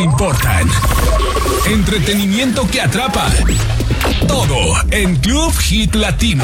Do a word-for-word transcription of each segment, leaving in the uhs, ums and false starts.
Importan. Entretenimiento que atrapa. Todo en Club Hit Latino.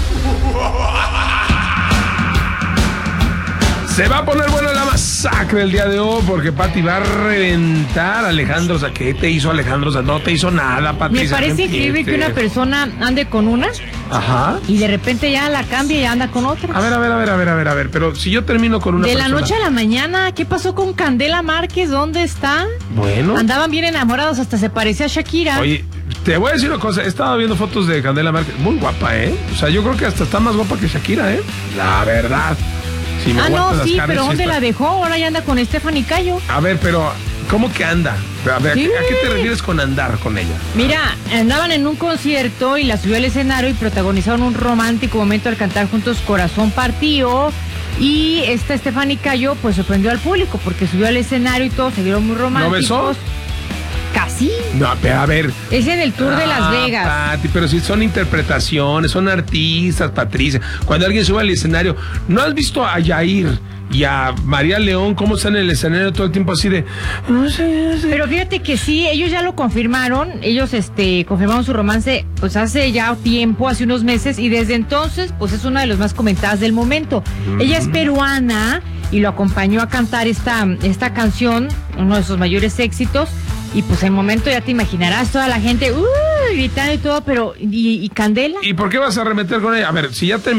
Se va a poner buena la masacre el día de hoy porque Pati va a reventar a Alejandro Sanz. ¿Qué te hizo Alejandro Sanz? No te hizo nada, Pati. Me parece increíble que una persona ande con una Ajá. y de repente ya la cambia y ya anda con otra. A ver, a ver, a ver, a ver, a ver, a ver. Pero si yo termino con una De persona... la noche a la mañana, ¿qué pasó con Candela Márquez? ¿Dónde está? Bueno. Andaban bien enamorados, hasta se parecía a Shakira. Oye, te voy a decir una cosa. He estado viendo fotos de Candela Márquez. Muy guapa, ¿eh? O sea, yo creo que hasta está más guapa que Shakira, ¿eh? La verdad. Si me ah, aguantas no, las sí, carnes, pero sí ¿dónde está- la dejó? Ahora ya anda con Stephanie Cayo. A ver, pero ¿cómo que anda? A ver, ¿a qué- Sí. ¿a qué te refieres con andar con ella? Mira, andaban en un concierto y la subió al escenario y protagonizaron un romántico momento al cantar juntos Corazón Partido. Y esta Stephanie Cayo pues sorprendió al público porque subió al escenario y todos se vieron muy románticos. besó? Casi. No, pero a ver. Es en el tour de Las Ah, Vegas. Pati, pero si son interpretaciones, son artistas, Patricia. Cuando alguien sube al escenario, ¿no has visto a Yair y a María León cómo están en el escenario todo el tiempo así de... No sé, no sé. Pero fíjate que sí, ellos ya lo confirmaron, ellos este confirmaron su romance pues hace ya tiempo, hace unos meses, y desde entonces pues es una de las más comentadas del momento. Mm. Ella es peruana y lo acompañó a cantar esta, esta canción, uno de sus mayores éxitos, y pues el momento ya te imaginarás, toda la gente uh, gritando y todo, pero ¿y, y Candela? ¿Y por qué vas a arremeter con ella? A ver, si ya te